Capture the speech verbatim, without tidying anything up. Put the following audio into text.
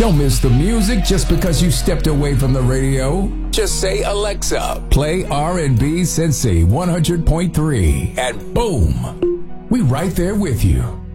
Don't miss the music just because you stepped away from the radio. Just say, Alexa, play R and B Cincy one hundred point three, and boom, we right there with you.